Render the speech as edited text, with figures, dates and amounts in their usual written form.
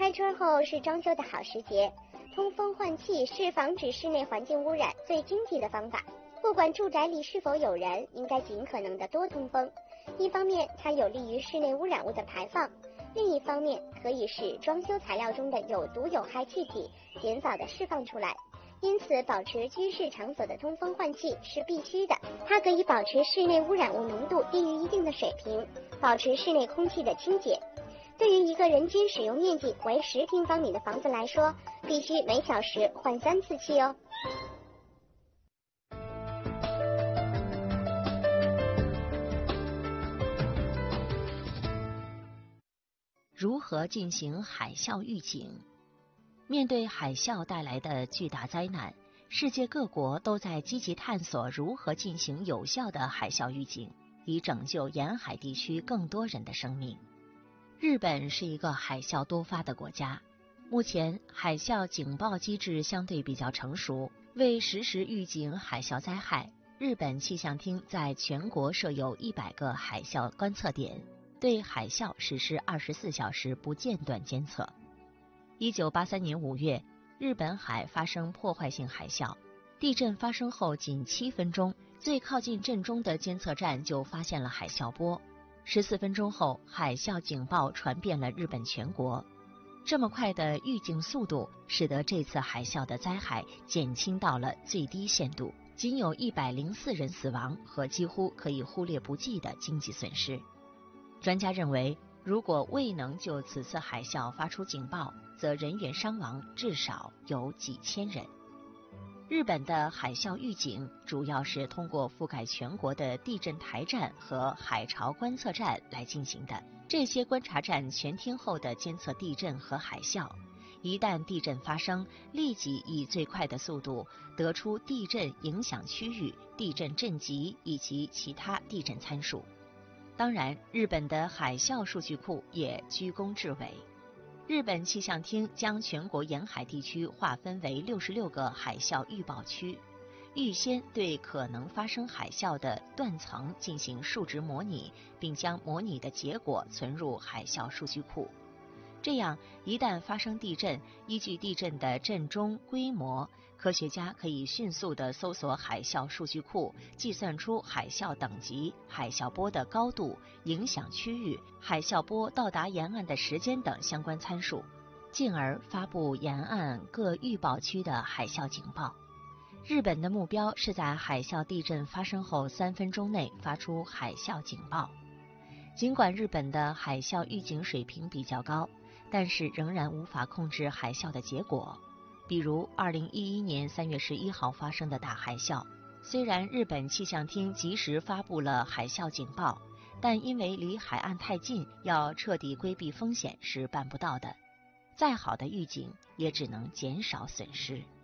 开春后是装修的好时节，通风换气是防止室内环境污染最经济的方法。不管住宅里是否有人，应该尽可能的多通风。一方面，它有利于室内污染物的排放；另一方面，可以使装修材料中的有毒有害气体尽早的释放出来。因此，保持居室场所的通风换气是必须的。它可以保持室内污染物浓度低于一定的水平，保持室内空气的清洁。对于一个人均使用面积为10平方米的房子来说，必须每小时换3次气哦。 如何进行海啸预警？面对海啸带来的巨大灾难，世界各国都在积极探索如何进行有效的海啸预警，以拯救沿海地区更多人的生命。日本是一个海啸多发的国家，目前海啸警报机制相对比较成熟。为实时预警海啸灾害，日本气象厅在全国设有100个海啸观测点，对海啸实施24小时不间断监测。1983年5月，日本海发生破坏性海啸，地震发生后仅7分钟，最靠近震中的监测站就发现了海啸波。14分钟后，海啸警报传遍了日本全国。这么快的预警速度，使得这次海啸的灾害减轻到了最低限度，仅有104人死亡和几乎可以忽略不计的经济损失。专家认为，如果未能就此次海啸发出警报，则人员伤亡至少有几千人。日本的海啸预警主要是通过覆盖全国的地震台站和海潮观测站来进行的。这些观察站全天候地监测地震和海啸，一旦地震发生，立即以最快的速度得出地震影响区域、地震震级以及其他地震参数。当然，日本的海啸数据库也居功至伟。日本气象厅将全国沿海地区划分为66个海啸预报区，预先对可能发生海啸的断层进行数值模拟，并将模拟的结果存入海啸数据库。这样，一旦发生地震，依据地震的震中规模，科学家可以迅速地搜索海啸数据库，计算出海啸等级、海啸波的高度、影响区域、海啸波到达沿岸的时间等相关参数，进而发布沿岸各预报区的海啸警报。日本的目标是在海啸地震发生后3分钟内发出海啸警报。尽管日本的海啸预警水平比较高，但是仍然无法控制海啸的结果。比如2011年3月11号发生的大海啸，虽然日本气象厅及时发布了海啸警报，但因为离海岸太近，要彻底规避风险是办不到的。再好的预警也只能减少损失。